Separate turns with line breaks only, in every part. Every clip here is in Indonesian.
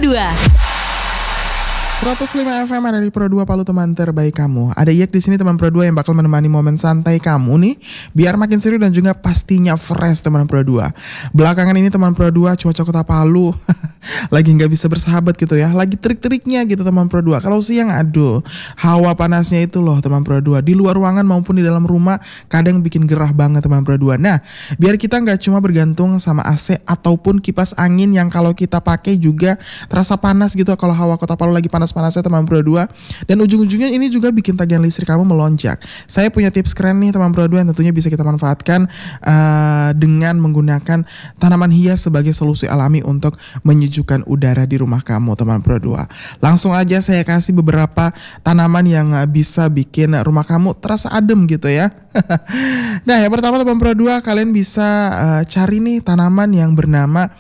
2.
105 FM ada di Pro 2 Palu, teman terbaik kamu. Ada Iyak di sini, teman Pro 2 yang bakal menemani momen santai kamu nih, biar makin seru dan juga pastinya fresh, teman Pro 2. Belakangan ini teman Pro 2 cuaca Kota Palu lagi nggak bisa bersahabat gitu ya, lagi terik-teriknya gitu teman Pro 2. Kalau siang aduh, hawa panasnya itu loh teman Pro 2. Di luar ruangan maupun di dalam rumah kadang bikin gerah banget teman Pro 2. Nah, biar kita nggak cuma bergantung sama AC ataupun kipas angin yang kalau kita pakai juga terasa panas gitu kalau hawa Kota Palu lagi panas-panasnya teman Pro 2, dan ujung-ujungnya ini juga bikin tagihan listrik kamu melonjak. Saya punya tips keren nih teman Pro 2 yang tentunya bisa kita manfaatkan dengan menggunakan tanaman hias sebagai solusi alami untuk menyejukkan udara di rumah kamu teman Pro 2. Langsung aja saya kasih beberapa tanaman yang bisa bikin rumah kamu terasa adem gitu ya. Nah, yang pertama teman Pro 2, kalian bisa cari nih tanaman yang bernama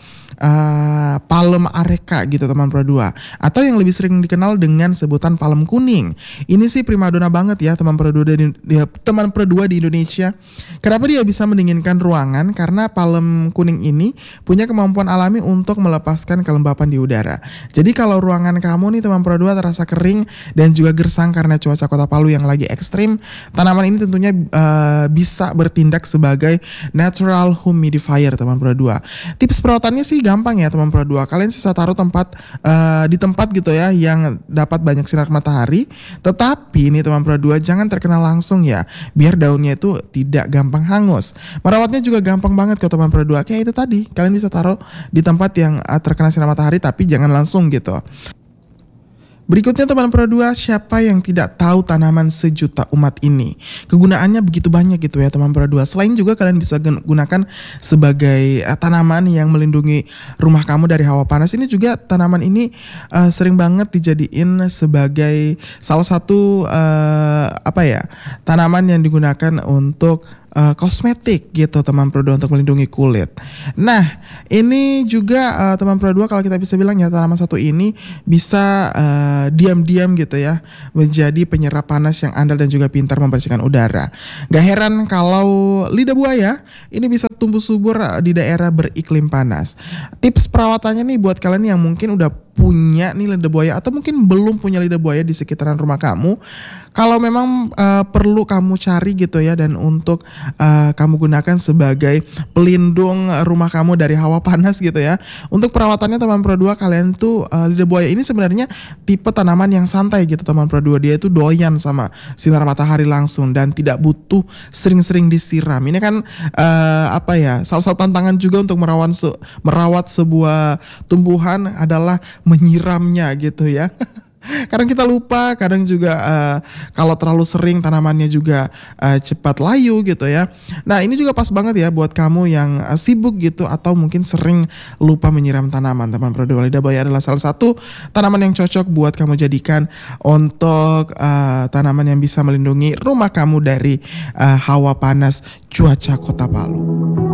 palem areca gitu teman Pro 2, atau yang lebih sering dikenal dengan sebutan palem kuning. Ini sih primadona banget ya teman Pro 2 di Indonesia. Kenapa dia bisa mendinginkan ruangan? Karena palem kuning ini punya kemampuan alami untuk melepaskan kelembapan di udara. Jadi kalau ruangan kamu nih teman Pro 2 terasa kering dan juga gersang karena cuaca Kota Palu yang lagi ekstrim, tanaman ini tentunya bisa bertindak sebagai natural humidifier teman Pro 2. Tips perawatannya sih gampang ya teman Pro 2. Kalian sisa taruh di tempat gitu ya yang dapat banyak sinar matahari. Tetapi ini teman Pro 2 jangan terkena langsung ya, biar daunnya itu tidak gampang hangus. Merawatnya juga gampang banget kok teman Pro 2. Kayak itu tadi, kalian bisa taruh di tempat yang terkena sinar matahari tapi jangan langsung gitu. Berikutnya teman Pro 2, siapa yang tidak tahu tanaman sejuta umat ini? Kegunaannya begitu banyak gitu ya teman Pro 2. Selain juga kalian bisa gunakan sebagai tanaman yang melindungi rumah kamu dari hawa panas. Ini juga tanaman ini sering banget dijadiin sebagai salah satu tanaman yang digunakan untuk kosmetik gitu teman Pro 2 untuk melindungi kulit. Nah, ini juga teman Pro 2 kalau kita bisa bilang ya, tanaman satu ini bisa diam-diam gitu ya menjadi penyerap panas yang andal dan juga pintar membersihkan udara. Gak heran kalau lidah buaya ini bisa tumbuh subur di daerah beriklim panas. Tips perawatannya nih buat kalian yang mungkin udah punya nih lidah buaya atau mungkin belum punya lidah buaya di sekitaran rumah kamu, kalau memang perlu kamu cari gitu ya, dan untuk kamu gunakan sebagai pelindung rumah kamu dari hawa panas gitu ya. Untuk perawatannya teman Pro 2, kalian tuh lidah buaya ini sebenarnya tipe tanaman yang santai gitu teman Pro 2. Dia itu doyan sama sinar matahari langsung dan tidak butuh sering-sering disiram. Ini kan salah satu tantangan juga untuk merawat sebuah tumbuhan adalah menyiramnya gitu ya. Kadang kita lupa, kadang juga kalau terlalu sering tanamannya juga cepat layu gitu ya. Nah, ini juga pas banget ya buat kamu yang sibuk gitu atau mungkin sering lupa menyiram tanaman. Teman Pro 2, lidah buaya adalah salah satu tanaman yang cocok buat kamu jadikan untuk tanaman yang bisa melindungi rumah kamu dari hawa panas cuaca Kota Palu.